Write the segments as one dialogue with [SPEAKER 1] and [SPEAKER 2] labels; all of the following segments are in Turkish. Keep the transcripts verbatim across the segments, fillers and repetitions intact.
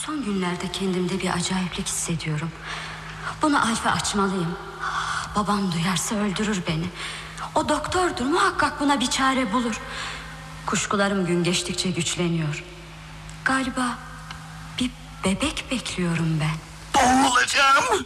[SPEAKER 1] Son günlerde kendimde bir acayiplik hissediyorum. Bunu Alf'e açmalıyım. Babam duyarsa öldürür beni. O doktordur, muhakkak buna bir çare bulur. Kuşkularım gün geçtikçe güçleniyor. Galiba bir bebek bekliyorum ben.
[SPEAKER 2] Boğulacağım.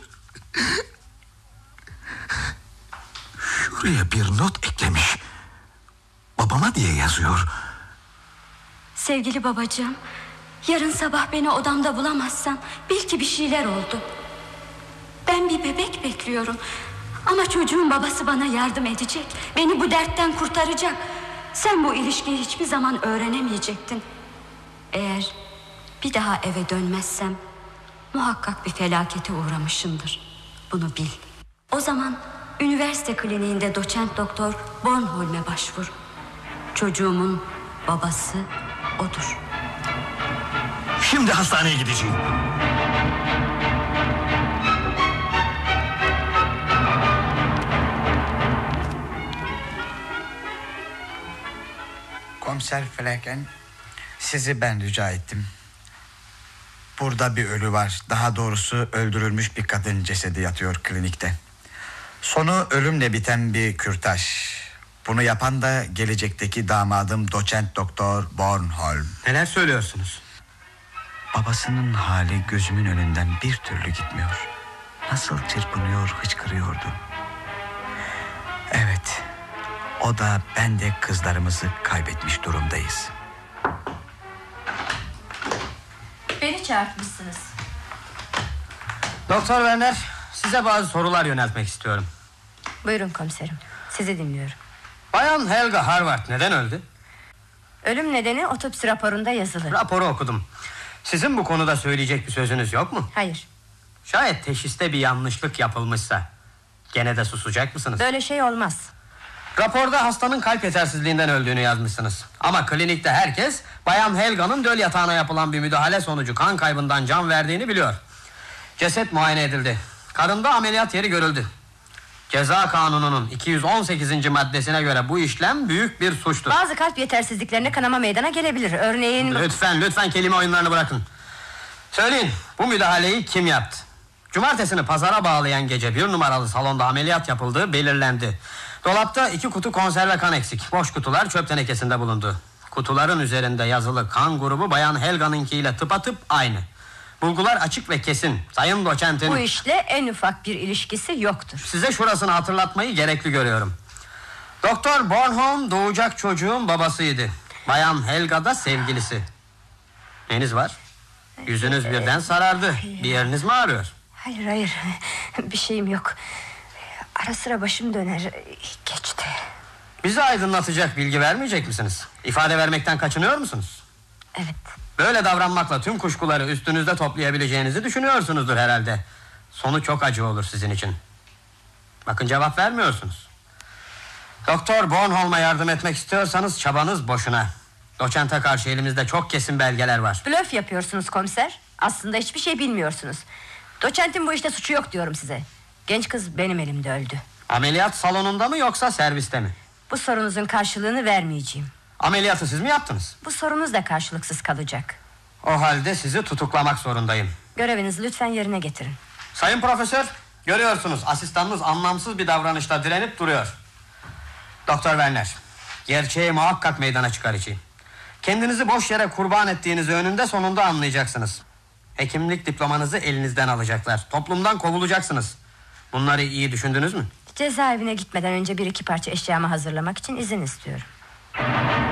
[SPEAKER 2] Şuraya bir not eklemiş. Babama diye yazıyor.
[SPEAKER 1] Sevgili babacığım, yarın sabah beni odamda bulamazsan bil ki bir şeyler oldu. Ben bir bebek bekliyorum. Ama çocuğun babası bana yardım edecek. Beni bu dertten kurtaracak. Sen bu ilişkiyi hiçbir zaman öğrenemeyecektin. Eğer bir daha eve dönmezsem muhakkak bir felakete uğramışımdır. Bunu bil. O zaman üniversite kliniğinde doçent doktor Bornholm'e başvur. Çocuğumun babası odur.
[SPEAKER 2] Şimdi hastaneye gideceğim.
[SPEAKER 3] Komiser Flaken, sizi ben rica ettim. Burada bir ölü var. Daha doğrusu öldürülmüş bir kadın cesedi yatıyor klinikte. Sonu ölümle biten bir kürtaj. Bunu yapan da gelecekteki damadım doçent doktor Bornholm.
[SPEAKER 4] Neler söylüyorsunuz?
[SPEAKER 3] Babasının hali gözümün önünden bir türlü gitmiyor. Nasıl çırpınıyor, hıçkırıyordu. Evet, o da ben de kızlarımızı kaybetmiş durumdayız.
[SPEAKER 5] Beni çağırtmışsınız.
[SPEAKER 4] Doktor Werner, size bazı sorular yöneltmek istiyorum.
[SPEAKER 5] Buyurun komiserim, sizi dinliyorum.
[SPEAKER 4] Bayan Helga Harvard neden öldü?
[SPEAKER 5] Ölüm nedeni otopsi raporunda yazılı.
[SPEAKER 4] Raporu okudum. Sizin bu konuda söyleyecek bir sözünüz yok mu?
[SPEAKER 5] Hayır.
[SPEAKER 4] Şayet teşhiste bir yanlışlık yapılmışsa gene de susacak mısınız?
[SPEAKER 5] Böyle şey olmaz.
[SPEAKER 4] Raporda hastanın kalp yetersizliğinden öldüğünü yazmışsınız. Ama klinikte herkes Bayan Helga'nın döl yatağına yapılan bir müdahale sonucu kan kaybından can verdiğini biliyor. Ceset muayene edildi. Karında ameliyat yeri görüldü. Ceza kanununun iki yüz on sekizinci maddesine göre bu işlem büyük bir suçtur.
[SPEAKER 5] Bazı kalp yetersizliklerine kanama meydana gelebilir. Örneğin...
[SPEAKER 4] Lütfen lütfen kelime oyunlarını bırakın. Söyleyin, bu müdahaleyi kim yaptı? Cumartesini pazara bağlayan gece bir numaralı salonda ameliyat yapıldığı belirlendi. Dolapta iki kutu konserve kan eksik. Boş kutular çöp tenekesinde bulundu. Kutuların üzerinde yazılı kan grubu Bayan Helga'nınkiyle tıpatıp aynı. Bulgular açık ve kesin. Sayın doçentin...
[SPEAKER 5] Bu işle en ufak bir ilişkisi yoktur.
[SPEAKER 4] Size şurasını hatırlatmayı gerekli görüyorum. Doktor Bornholm doğacak çocuğun babasıydı. Bayan Helga da sevgilisi. Neniz var? Yüzünüz birden sarardı. Bir yeriniz mi ağrıyor?
[SPEAKER 5] Hayır hayır, bir şeyim yok. Ara sıra başım döner. Geçti.
[SPEAKER 4] Bizi aydınlatacak bilgi vermeyecek misiniz? İfade vermekten kaçınıyor musunuz?
[SPEAKER 5] Evet.
[SPEAKER 4] Böyle davranmakla tüm kuşkuları üstünüzde toplayabileceğinizi düşünüyorsunuzdur herhalde. Sonu çok acı olur sizin için. Bakın cevap vermiyorsunuz. Doktor Bornholm'a yardım etmek istiyorsanız çabanız boşuna. Doçente karşı elimizde çok kesin belgeler var.
[SPEAKER 5] Blöf yapıyorsunuz komiser. Aslında hiçbir şey bilmiyorsunuz. Doçentin bu işte suçu yok diyorum size. Genç kız benim elimde öldü.
[SPEAKER 4] Ameliyat salonunda mı yoksa serviste mi?
[SPEAKER 5] Bu sorunuzun karşılığını vermeyeceğim.
[SPEAKER 4] Ameliyatı siz mi yaptınız?
[SPEAKER 5] Bu sorunuz da karşılıksız kalacak.
[SPEAKER 4] O halde sizi tutuklamak zorundayım.
[SPEAKER 5] Görevinizi lütfen yerine getirin.
[SPEAKER 4] Sayın profesör, görüyorsunuz asistanınız anlamsız bir davranışla direnip duruyor. Doktor Werner, gerçeği muhakkak meydana çıkaracağım. Kendinizi boş yere kurban ettiğinizi önünde sonunda anlayacaksınız. Hekimlik diplomanızı elinizden alacaklar. Toplumdan kovulacaksınız. Bunları iyi düşündünüz mü?
[SPEAKER 5] Cezaevine gitmeden önce bir iki parça eşyamı hazırlamak için izin istiyorum.